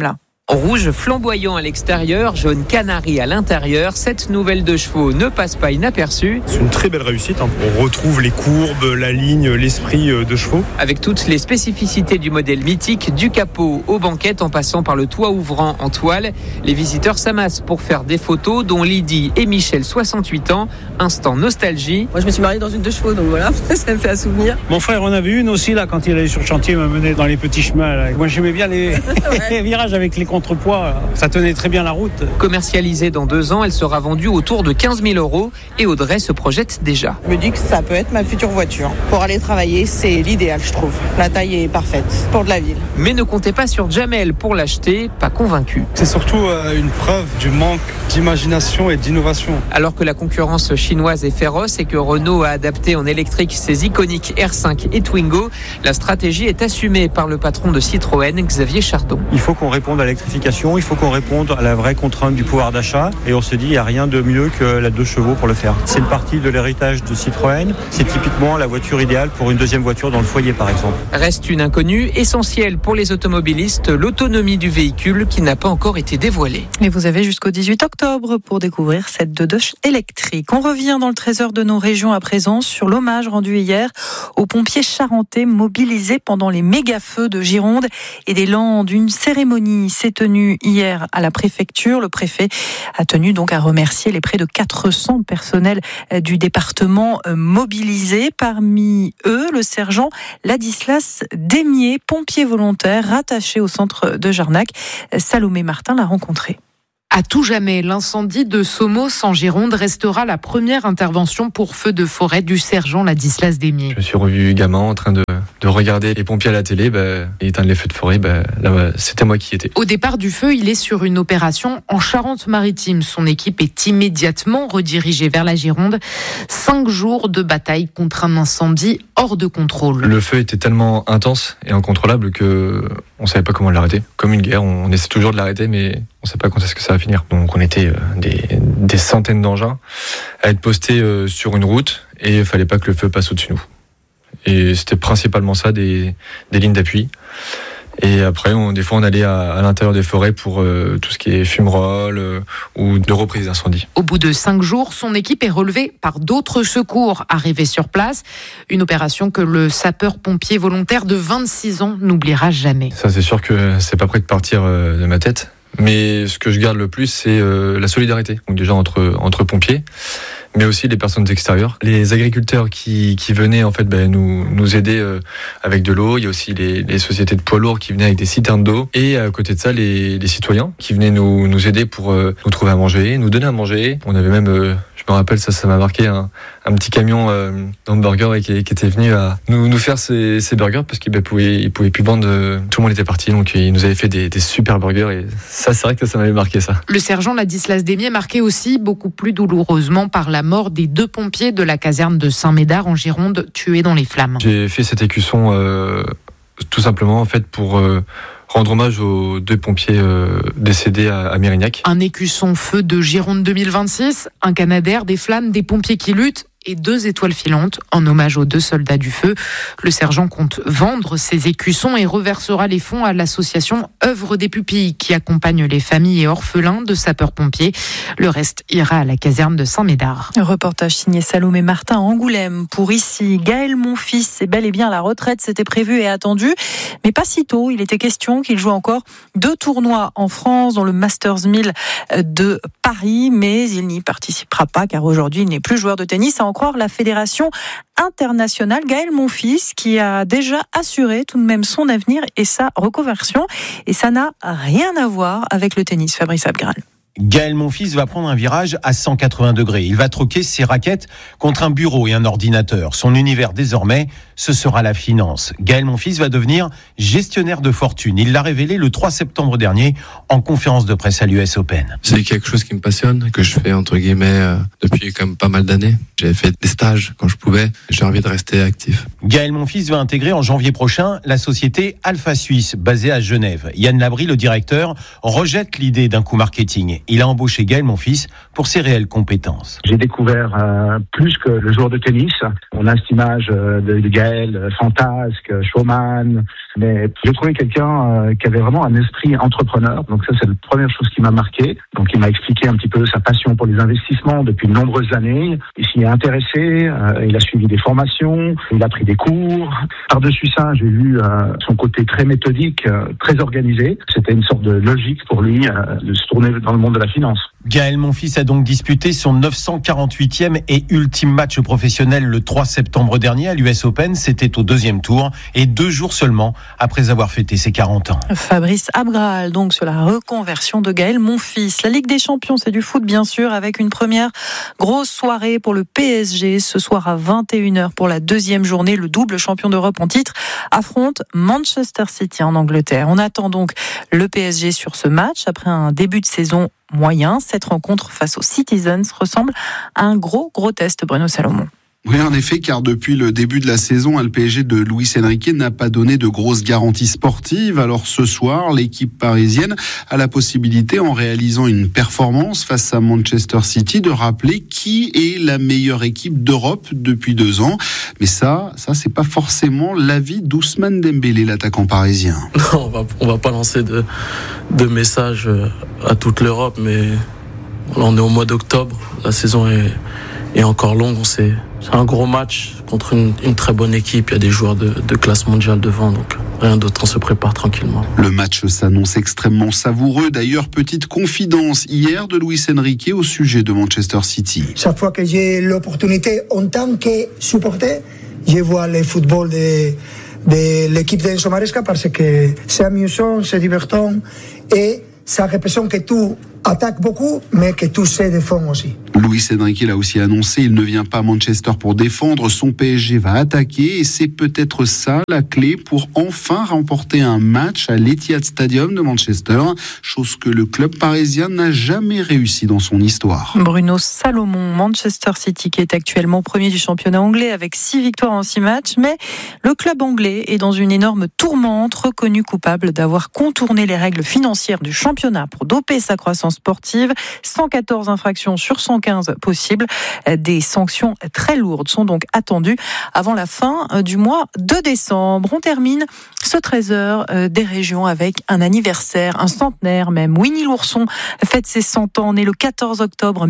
Rouge flamboyant à l'extérieur, jaune canari à l'intérieur, cette nouvelle 2 chevaux ne passe pas inaperçue. C'est une très belle réussite. On retrouve les courbes, la ligne, l'esprit de chevaux. Avec toutes les spécificités du modèle mythique, du capot aux banquettes en passant par le toit ouvrant en toile, les visiteurs s'amassent pour faire des photos, dont Lydie et Michel, 68 ans. Instant nostalgie. Moi je me suis mariée dans une 2 chevaux, donc voilà, ça me fait un souvenir. Mon frère en avait une aussi là quand il allait sur le chantier, il m'a mené dans les petits chemins là. Moi j'aimais bien les virages avec les contrepoids, ça tenait très bien la route. Commercialisée dans 2 ans, elle sera vendue autour de 15 000 € et Audrey se projette déjà. Je me dis que ça peut être ma future voiture. Pour aller travailler, c'est l'idéal, je trouve. La taille est parfaite pour de la ville. Mais ne comptez pas sur Jamel pour l'acheter, pas convaincu. C'est surtout une preuve du manque d'imagination et d'innovation. Alors que la concurrence chinoise est féroce et que Renault a adapté en électrique ses iconiques R5 et Twingo, la stratégie est assumée par le patron de Citroën, Xavier Chardon. Il faut qu'on réponde à l'électrification, il faut qu'on réponde à la vraie contrainte du pouvoir d'achat et on se dit il n'y a rien de mieux que la 2 chevaux pour le faire. C'est une partie de l'héritage de Citroën, c'est typiquement la voiture idéale pour une deuxième voiture dans le foyer par exemple. Reste une inconnue essentielle pour les automobilistes, l'autonomie du véhicule qui n'a pas encore été dévoilée. Et vous avez jusqu'au 18 octobre pour découvrir cette Dodoche électrique. On revient dans le trésor de nos régions à présent sur l'hommage rendu hier aux pompiers charentais mobilisés pendant les méga-feux de Gironde et des Landes. Une cérémonie s'est tenue hier à la préfecture. Le préfet a tenu donc à remercier les près de 400 personnels du département mobilisés. Parmi eux, le sergent Ladislas Démier, pompier volontaire rattaché au centre de Jarnac. Salomé Martin l'a rencontré. À tout jamais, l'incendie de Somos en Gironde restera la première intervention pour feu de forêt du sergent Ladislas Démier. Je me suis revu gamin en train de regarder les pompiers à la télé et éteindre les feux de forêt. Là, c'était moi qui y étais. Au départ du feu, il est sur une opération en Charente-Maritime. Son équipe est immédiatement redirigée vers la Gironde. 5 jours de bataille contre un incendie hors de contrôle. Le feu était tellement intense et incontrôlable que on savait pas comment l'arrêter. Comme une guerre, on essaie toujours de l'arrêter, mais on sait pas quand est-ce que ça va finir. Donc on était des centaines d'engins à être postés sur une route et il fallait pas que le feu passe au-dessus de nous. Et c'était principalement ça, des lignes d'appui. Et après, des fois, on allait à l'intérieur des forêts pour tout ce qui est fumerolles ou de reprise d'incendie. Au bout de 5 jours, son équipe est relevée par d'autres secours arrivés sur place. Une opération que le sapeur-pompier volontaire de 26 ans n'oubliera jamais. Ça, c'est sûr que c'est pas prêt de partir de ma tête. Mais ce que je garde le plus, c'est la solidarité. Donc déjà entre pompiers, mais aussi les personnes extérieures. Les agriculteurs qui venaient en fait nous aider avec de l'eau. Il y a aussi les sociétés de poids lourds qui venaient avec des citernes d'eau. Et à côté de ça, les citoyens qui venaient nous aider pour nous trouver à manger, nous donner à manger. On avait même, je me rappelle, ça m'a marqué, un petit camion d'hamburgers qui était venu à nous faire ces burgers parce qu'il pouvait plus vendre. Tout le monde était parti, donc il nous avait fait des super burgers et ça, c'est vrai que ça m'avait marqué ça. Le sergent Ladislas Démier marqué aussi beaucoup plus douloureusement par la mort des 2 pompiers de la caserne de Saint-Médard en Gironde tués dans les flammes. J'ai fait cet écusson tout simplement en fait pour rendre hommage aux 2 pompiers décédés à Mérignac. Un écusson feu de Gironde 2026, un Canadair, des flammes, des pompiers qui luttent et 2 étoiles filantes en hommage aux 2 soldats du feu. Le sergent compte vendre ses écussons et reversera les fonds à l'association Œuvre des Pupilles qui accompagne les familles et orphelins de sapeurs-pompiers. Le reste ira à la caserne de Saint-Médard. Reportage signé Salomé Martin à Angoulême. Pour ici, Gaël Monfils est bel et bien à la retraite. C'était prévu et attendu, mais pas si tôt. Il était question qu'il joue encore 2 tournois en France, dans le Masters 1000 de Paris, mais il n'y participera pas car aujourd'hui il n'est plus joueur de tennis. À en croire la Fédération internationale, Gaël Monfils, qui a déjà assuré tout de même son avenir et sa reconversion. Et ça n'a rien à voir avec le tennis, Fabrice Abgral. Gaël Monfils va prendre un virage à 180 degrés. Il va troquer ses raquettes contre un bureau et un ordinateur. Son univers désormais, ce sera la finance. Gaël Monfils va devenir gestionnaire de fortune. Il l'a révélé le 3 septembre dernier en conférence de presse à l'US Open. C'est quelque chose qui me passionne, que je fais entre guillemets depuis quand même pas mal d'années. J'ai fait des stages quand je pouvais. J'ai envie de rester actif. Gaël Monfils va intégrer en janvier prochain la société Alpha Suisse, basée à Genève. Yann Labrie, le directeur, rejette l'idée d'un coup marketing. Il a embauché Gaël Monfils pour ses réelles compétences. J'ai découvert plus que le joueur de tennis. On a cette image de Gaël Gaël, fantasque, showman, mais j'ai trouvé quelqu'un qui avait vraiment un esprit entrepreneur. Donc ça, c'est la première chose qui m'a marqué. Donc il m'a expliqué un petit peu sa passion pour les investissements depuis de nombreuses années. Il s'y est intéressé, il a suivi des formations, il a pris des cours. Par-dessus ça, j'ai vu son côté très méthodique, très organisé. C'était une sorte de logique pour lui de se tourner dans le monde de la finance. Gaël Monfils a donc disputé son 948e et ultime match professionnel le 3 septembre dernier à l'US Open. C'était au 2e tour et 2 jours seulement après avoir fêté ses 40 ans. Fabrice Abgral, donc sur la reconversion de Gaël Monfils. La Ligue des Champions, c'est du foot bien sûr, avec une première grosse soirée pour le PSG. Ce soir à 21h pour la 2e journée, le double champion d'Europe en titre affronte Manchester City en Angleterre. On attend donc le PSG sur ce match après un début de saison moyen. Cette rencontre face aux Citizens ressemble à un gros test, Bruno Salomon. Oui, en effet, car depuis le début de la saison, le PSG de Luis Enrique n'a pas donné de grosses garanties sportives. Alors ce soir, l'équipe parisienne a la possibilité, en réalisant une performance face à Manchester City, de rappeler qui est la meilleure équipe d'Europe depuis 2 ans. Mais ça, c'est pas forcément l'avis d'Ousmane Dembélé, l'attaquant parisien. Non, on va pas lancer de message à toute l'Europe, mais on est au mois d'octobre, la saison est encore longue, c'est un gros match contre une très bonne équipe. Il y a des joueurs de classe mondiale devant, donc rien d'autre, on se prépare tranquillement. Le match s'annonce extrêmement savoureux. D'ailleurs, petite confidence hier de Luis Enrique au sujet de Manchester City. Chaque fois que j'ai l'opportunité en tant que supporter, je vois le football de l'équipe d'Enzo Maresca parce que c'est amusant, c'est divertissant et ça représente que tu attaques beaucoup, mais que tu sais défendre aussi. Luis Enrique l'a aussi annoncé, il ne vient pas à Manchester pour défendre, son PSG va attaquer et c'est peut-être ça la clé pour enfin remporter un match à l'Etihad Stadium de Manchester, chose que le club parisien n'a jamais réussi dans son histoire. Bruno Salomon, Manchester City qui est actuellement premier du championnat anglais avec 6 victoires en 6 matchs, mais le club anglais est dans une énorme tourmente, reconnu coupable d'avoir contourné les règles financières du championnat pour doper sa croissance sportive. 114 infractions sur 115 possibles. Des sanctions très lourdes sont donc attendues avant la fin du mois de décembre. On termine ce 13h des régions avec un anniversaire, un centenaire même. Winnie l'ourson fête ses 100 ans, né le 14 octobre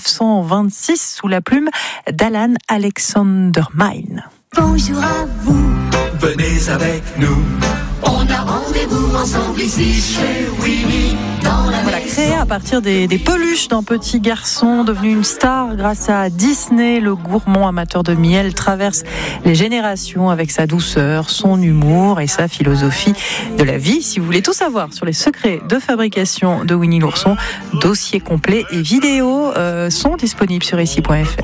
1926 sous la plume d'Alan Alexander Milne. Bonjour à vous, venez avec nous. On a rendez-vous ensemble ici chez Winnie. Voilà, créé à partir des peluches d'un petit garçon devenu une star grâce à Disney, le gourmand amateur de miel traverse les générations avec sa douceur, son humour et sa philosophie de la vie. Si vous voulez tout savoir sur les secrets de fabrication de Winnie l'ourson, dossier complet et vidéos sont disponibles sur ici.fr.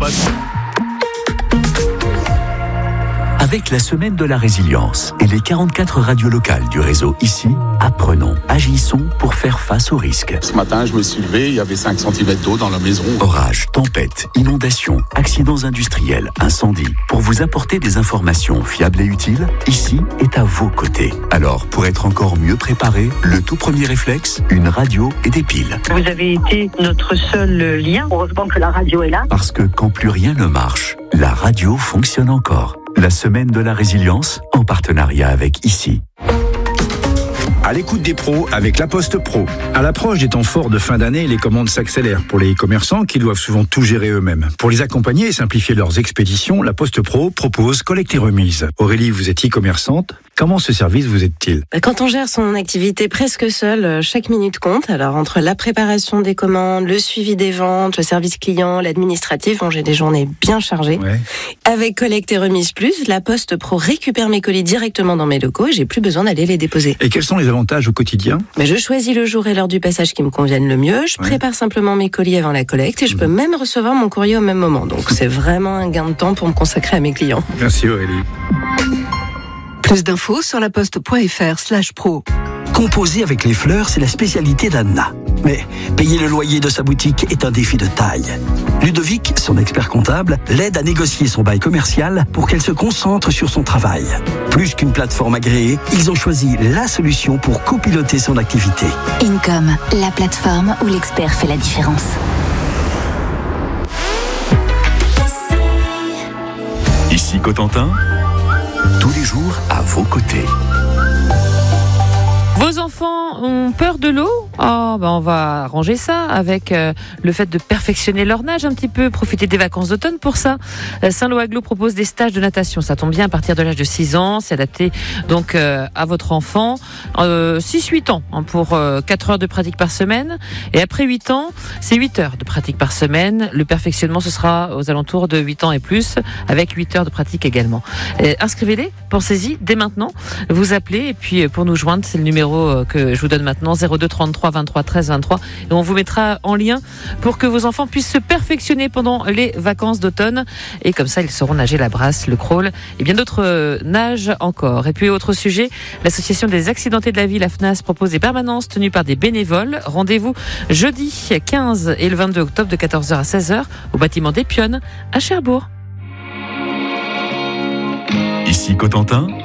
Avec la semaine de la résilience et les 44 radios locales du réseau ICI, apprenons, agissons pour faire face aux risques. Ce matin, je me suis levé, il y avait 5 cm d'eau dans la maison. Orages, tempêtes, inondations, accidents industriels, incendies. Pour vous apporter des informations fiables et utiles, ICI est à vos côtés. Alors, pour être encore mieux préparé, le tout premier réflexe, une radio et des piles. Vous avez été notre seul lien. Heureusement que la radio est là. Parce que quand plus rien ne marche, la radio fonctionne encore. La semaine de la résilience, en partenariat avec ICI. À l'écoute des pros avec La Poste Pro. À l'approche des temps forts de fin d'année, les commandes s'accélèrent pour les commerçants qui doivent souvent tout gérer eux-mêmes. Pour les accompagner et simplifier leurs expéditions, La Poste Pro propose collecte et remise. Aurélie, vous êtes e-commerçante. Comment ce service vous aide-t-il ? Quand on gère son activité presque seul, chaque minute compte. Alors entre la préparation des commandes, le suivi des ventes, le service client, l'administratif, j'ai des journées bien chargées. Ouais. Avec collecte et remise plus, La Poste Pro récupère mes colis directement dans mes locaux et j'ai plus besoin d'aller les déposer. Et quels sont les avantages au quotidien ? Je choisis le jour et l'heure du passage qui me conviennent le mieux. Je prépare simplement mes colis avant la collecte et je peux même recevoir mon courrier au même moment. Donc c'est vraiment un gain de temps pour me consacrer à mes clients. Merci Aurélie. Plus d'infos sur laposte.fr/pro. Composer avec les fleurs, c'est la spécialité d'Anna. Mais payer le loyer de sa boutique est un défi de taille. Ludovic, son expert comptable, l'aide à négocier son bail commercial pour qu'elle se concentre sur son travail. Plus qu'une plateforme agréée, ils ont choisi la solution pour copiloter son activité. Income, la plateforme où l'expert fait la différence. Ici Cotentin, tous les jours à vos côtés. Vos enfants ont peur de l'eau ? On va arranger ça avec le fait de perfectionner leur nage un petit peu, profiter des vacances d'automne pour ça. Saint-Lô-Aglo propose des stages de natation. Ça tombe bien à partir de l'âge de 6 ans. C'est adapté donc à votre enfant. 6-8 ans pour 4 heures de pratique par semaine. Et après 8 ans, c'est 8 heures de pratique par semaine. Le perfectionnement, ce sera aux alentours de 8 ans et plus, avec 8 heures de pratique également. Inscrivez-les, pensez-y dès maintenant. Vous appelez et puis pour nous joindre, c'est le numéro que je vous donne maintenant, 02 33 23 13 23, et on vous mettra en lien pour que vos enfants puissent se perfectionner pendant les vacances d'automne, et comme ça ils sauront nager la brasse, le crawl et bien d'autres nages encore. Et puis autre sujet, l'association des accidentés de la ville, AFNAS, propose des permanences tenues par des bénévoles. Rendez-vous jeudi 15 et le 22 octobre de 14h à 16h au bâtiment des Pionnes à Cherbourg. Ici Cotentin,